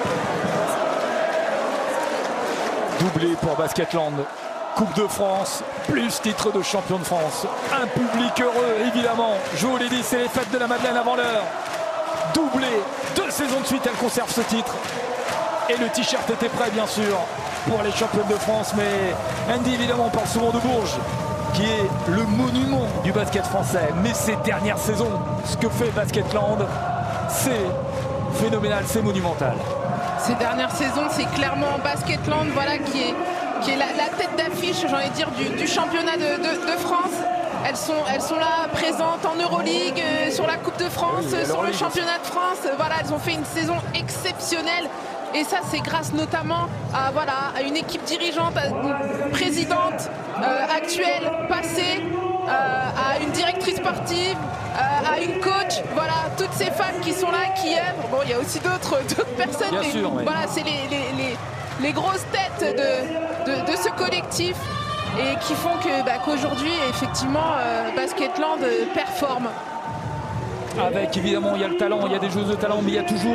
Doublé pour Basketland. Coupe de France, plus titre de champion de France. Un public heureux, évidemment. Jo l'a dit, c'est les fêtes de la Madeleine avant l'heure. Doublé, 2 saisons de suite, elle conserve ce titre. Et le t-shirt était prêt, bien sûr, pour les championnes de France. Mais Andy, évidemment, on parle souvent de Bourges, qui est le monument du basket français. Mais ces dernières saisons, ce que fait Basketland, c'est phénoménal, c'est monumental. Ces dernières saisons, c'est clairement Basketland, voilà, qui est la tête d'affiche, j'ai envie de dire, du championnat de France. Elles sont là, présentes en Euroleague, sur la Coupe de France, oui, sur le championnat de France. Voilà, elles ont fait une saison exceptionnelle. Et ça, c'est grâce notamment à une équipe dirigeante, à une présidente actuelle, passée, à une directrice sportive, à une coach. Voilà, toutes ces femmes qui sont là, qui œuvrent. Bon, il y a aussi d'autres personnes, bien mais sûr, oui. Voilà, c'est les grosses têtes de ce collectif et qui font qu'aujourd'hui, effectivement, Basketland performe. Avec, évidemment, il y a le talent, il y a des joueuses de talent, mais il y a toujours